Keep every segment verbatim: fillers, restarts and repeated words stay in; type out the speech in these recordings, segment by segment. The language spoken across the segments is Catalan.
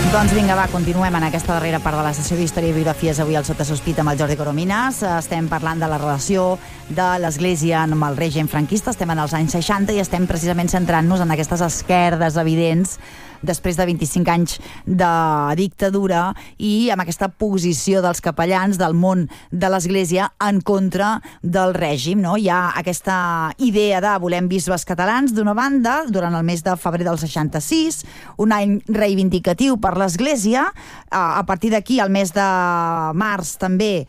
Doncs vinga, va, continuem en aquesta darrera part de la sessió d'Història i Biografies avui al Sota Sospita amb el Jordi Coromines. Estem parlant de la relació de l'Església amb el règim franquista. Estem en els anys seixanta i estem precisament centrant-nos en aquestes esquerdes evidents després de vint-i-cinc anys de dictadura i amb aquesta posició dels capellans del món de l'Església en contra del règim, no? Hi ha aquesta idea de volem bisbes catalans, d'una banda, durant el mes de febrer del seixanta-sis, un any reivindicatiu per l'Església. A partir d'aquí, al mes de març, també,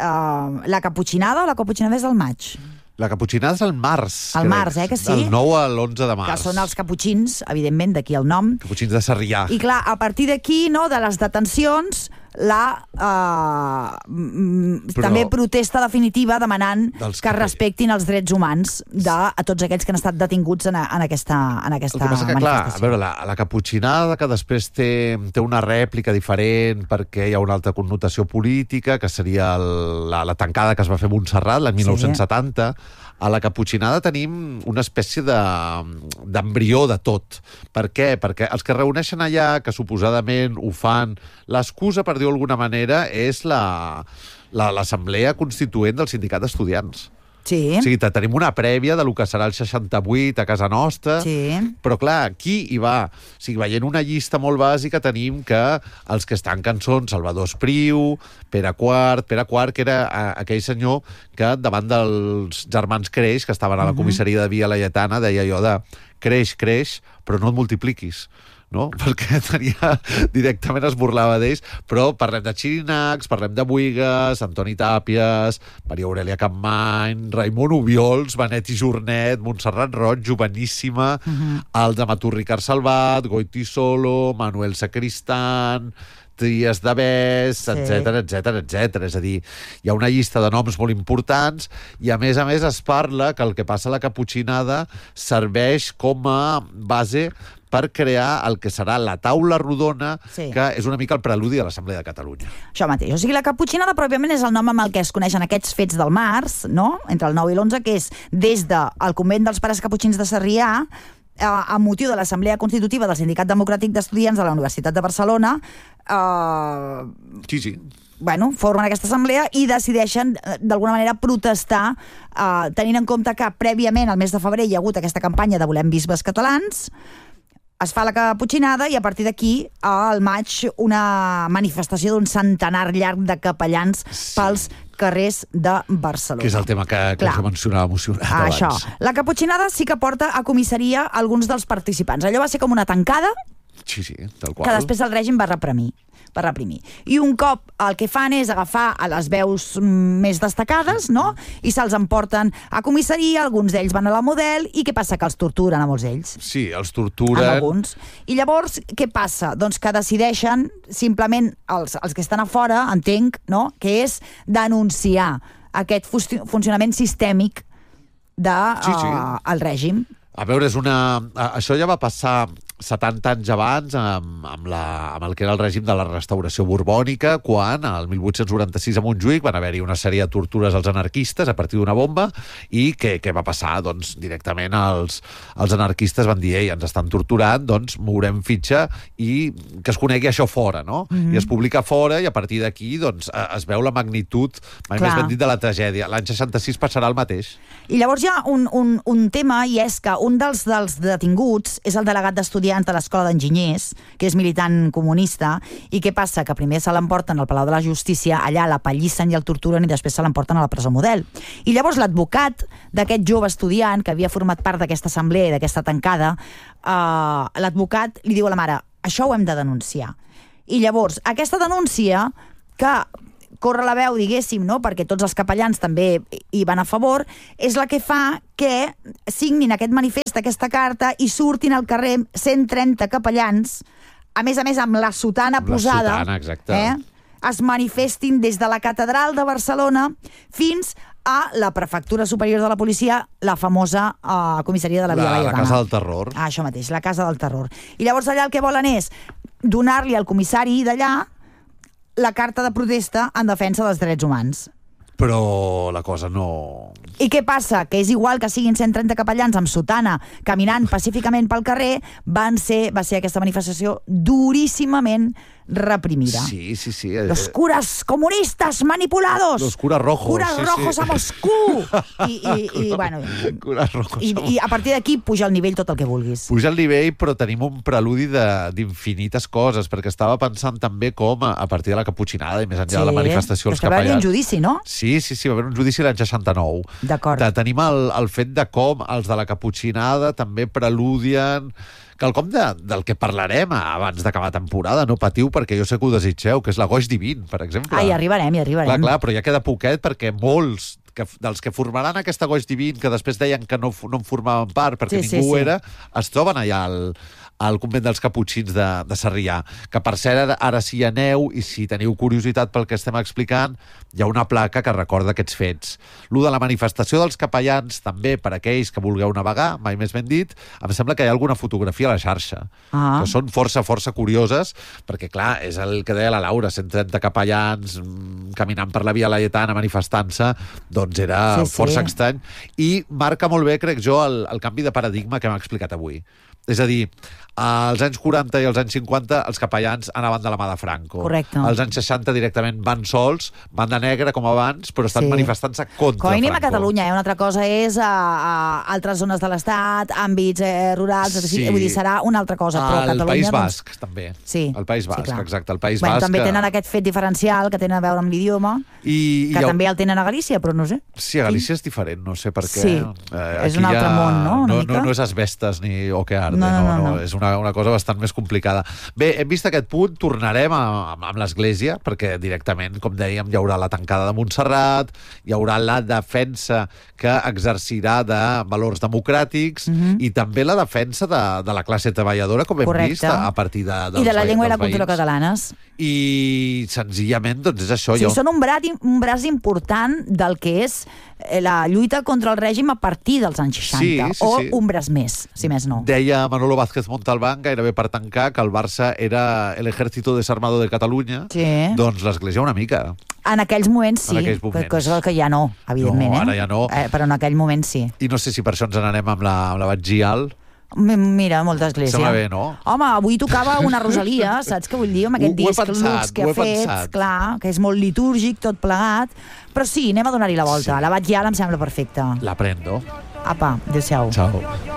la caputxinada, la caputxinada és al maig. La caputxinada és al març. Al març, eh, que sí? Del nou a l'onze de març. Que són els caputxins, evidentment, d'aquí el nom. Caputxins de Sarrià. I clar, a partir d'aquí, no, de les detencions, la uh, Però... també protesta definitiva demanant Dels que es respectin els drets humans de a tots aquells que han estat detinguts en, a, en aquesta, en aquesta El que passa que, manifestació. clar, a veure, la, la caputxinada, que després té, té una rèplica diferent perquè hi ha una altra connotació política, que seria el, la, la tancada que es va fer a Montserrat l'any mil nou-cents setanta. A la caputxinada tenim una espècie de d'embrió de tot. Per què? Perquè els que reuneixen allà, que suposadament ho fan, l'excusa, per dir-ho d'alguna manera, és la l'assemblea constituent del sindicat d'estudiants. Sí. O sigui, tenim una prèvia de lo que serà el seixanta-vuit a casa nostra, sí. Però clar, aquí hi va. O sigui, veient una llista molt bàsica, tenim que els que estan cançons, Salvador Espriu, Pere Quart, Pere Quart, que era aquell senyor que davant dels germans Creix, que estaven a la comissaria de Via Laietana, deia allò de creix, creix, però no et multipliquis. No? Perquè tenia, directament es burlava d'ells, però parlem de Xirinacs, parlem de Buigas, Antoni Tàpies, Maria Aurelia Capmany, Raimon Obiols, Benet i Jornet, Montserrat Roig, joveníssima, uh-huh. el dramaturg Ricard Salvat, Goiti Solo, Manuel Sacristán, Tries de Bes, etcètera, etcètera, etcètera. És a dir, hi ha una llista de noms molt importants i, a més a més, es parla que el que passa a la caputxinada serveix com a base per crear el que serà la taula rodona, sí. que és una mica el preludi de l'Assemblea de Catalunya. Això mateix. O sigui, la caputxinada pròpiament és el nom amb el que es coneixen aquests fets del març, no?, entre el nou i l'onze, que és des del convent dels pares caputxins de Sarrià, amb motiu de l'Assemblea Constitutiva del Sindicat Democràtic d'Estudiants de la Universitat de Barcelona, eh, sí, sí. bueno, formen aquesta assemblea i decideixen, d'alguna manera, protestar, eh, tenint en compte que prèviament, al mes de febrer, hi ha hagut aquesta campanya de Volem bisbes catalans, es fa la caputxinada i a partir d'aquí, al maig, una manifestació d'un centenar llarg de capellans sí. pels carrers de Barcelona. Que és el tema que, que us mencionava emocionat abans. Això. La caputxinada sí que porta a comissaria alguns dels participants. Allò va ser com una tancada sí, sí, tal qual. Que després el règim va reprimir. va reprimir. I un cop el que fan és agafar a les veus més destacades, no?, i se'ls emporten a comissaria, alguns d'ells van a la Model, i què passa? Que els torturen a molts d'ells. Sí, els torturen. A alguns. I llavors, què passa? Doncs que decideixen, simplement, els, els que estan a fora, entenc, no?, que és denunciar aquest funcionament sistèmic del sí, sí. uh, règim. A veure, és una... això ja va passar setanta anys abans amb, amb, la, amb el que era el règim de la restauració borbònica, quan, el mil vuit-cents noranta-sis a Montjuïc, van haver-hi una sèrie de tortures als anarquistes a partir d'una bomba, i què, què va passar? Doncs directament els, els anarquistes van dir, ei, ens estan torturant, doncs mourem fitxa i que es conegui això fora, no? Mm-hmm. I es publica fora, i a partir d'aquí doncs, es veu la magnitud, mai més ben dit, de la tragèdia. L'any seixanta-sis passarà el mateix. I llavors hi ha un, un, un tema, i és que un dels, dels detinguts és el delegat d'estudiants de l'Escola d'Enginyers, que és militant comunista, i què passa? Que primer se l'emporten al Palau de la Justícia, allà l'apallissen i el torturen, i després se l'emporten a la presó Model. I llavors l'advocat d'aquest jove estudiant, que havia format part d'aquesta assemblea i d'aquesta tancada, eh, l'advocat li diu a la mare, això ho hem de denunciar. I llavors, aquesta denúncia, que corre la veu, diguéssim, no?, perquè tots els capellans també hi van a favor, és la que fa que signin aquest manifest, aquesta carta, i surtin al carrer cent trenta capellans, a més a més amb la sotana amb posada, la sotana, exacte. Eh? Es manifestin des de la catedral de Barcelona fins a la prefectura superior de la policia, la famosa uh, comissaria de la Via Laietana. La Casa del Terror. Ah, això mateix, la Casa del Terror. I llavors allà el que volen és donar-li al comissari d'allà la carta de protesta en defensa dels drets humans. però la cosa no... I què passa? Que és igual que siguin cent trenta capellans amb sotana caminant pacíficament pel carrer, van ser, va ser aquesta manifestació duríssimament reprimida. Sí, sí, sí. Los curas comunistas manipulados. Los curas rojos. Curas sí, rojos sí. a Moscú. I, i, i, bueno, curas rojos i, i a partir d'aquí puja el nivell tot el que vulguis. Puja el nivell, però tenim un preludi d'infinites coses, perquè estava pensant també com, a, a partir de la caputxinada i més enllà Sí, de la manifestació, els que va haver capellans... un judici, no? Sí, sí, sí, va haver un judici l'any seixanta-nou. D'acord. De, tenim el, el fet de com els de la caputxinada també preludien quelcom de, del que parlarem abans d'acabar temporada. No patiu, perquè jo sé que ho desitgeu, que és la Goix Divin, per exemple. Ah, hi arribarem, hi arribarem. Clar, clar, però ja queda poquet, perquè molts que, dels que formaran aquesta Goix Divin, que després deien que no, no en formaven part perquè Sí, sí, ningú sí. era, es troben allà al, al convent dels Caputxins de, de Sarrià, que per cert ara, ara sí hi aneu, i si teniu curiositat pel que estem explicant, hi ha una placa que recorda aquests fets. Lo de la manifestació dels capellans, també per aquells que vulgueu navegar, mai més ben dit, em sembla que hi ha alguna fotografia a la xarxa, Ah. que són força, força curioses, perquè clar, és el que deia la Laura, cent trenta capellans mm, caminant per la Via Laietana manifestant-se, doncs era Sí, sí. força estrany, i marca molt bé, crec jo, el, el canvi de paradigma que hem explicat avui. És a dir, als anys quaranta i als anys cinquanta els capellans anaven de la mà de Franco. Correcte. Als anys seixanta directament van sols, van de negre com abans, però estan Sí. manifestant-se contra Com a mínim Franco. a Catalunya, eh? Una altra cosa és a, a altres zones de l'Estat, àmbits eh, rurals, Sí. vull dir, serà una altra cosa, però a El Catalunya... País doncs, Basc, també. Sí, El País sí, Basc, clar. exacte. El País bueno, Basc... també que- tenen aquest fet diferencial que tenen a veure amb l'idioma, I, que i també el tenen a Galícia, però no sé. Sí, a Galícia és diferent, no sé per què. Sí, eh, és aquí un altre ja món, no? Una no, mica. no, no és asbestes ni o que arde, No, no, no, no, no, no. és una, una cosa bastant més complicada. Bé, hem vist aquest punt, tornarem a, amb, amb l'Església, perquè directament, com dèiem, hi haurà la tancada de Montserrat, hi haurà la defensa que exercirà de valors democràtics Mhm. i també la defensa de, de la classe treballadora, com hem Correcte. vist, a, a partir de, dels, I de la llengua i la dels cultura veïns. catalanes. I senzillament, doncs és això. Sí, hi ha un- són un braç, un braç important del que és eh, la lluita contra el règim a partir dels anys seixanta, Sí, sí, o sí. un braç més, si més no. Deia Manolo Vázquez Montalbán, gairebé per tancar, que el Barça era l'ejército desarmado de Catalunya. Sí. Doncs l'Església una mica. En aquells moments sí, En aquells moments. cosa que ja no, evidentment. No, ara eh? ja no. Eh, però en aquell moment sí. I no sé si per això ens n'anem amb la, amb la Batgial. M- Mira, molta església. Sembla bé, no? Home, avui tocava una Rosalia, saps què vull dir? Amb aquest Ho- ho he disc pensat, Lux que ho ha he fet, pensat. clar, que és molt litúrgic, tot plegat. Però sí, anem a donar-hi la volta. Sí. La Batgial em sembla perfecta. La prendo. Apa, adéu-siau. Ciao.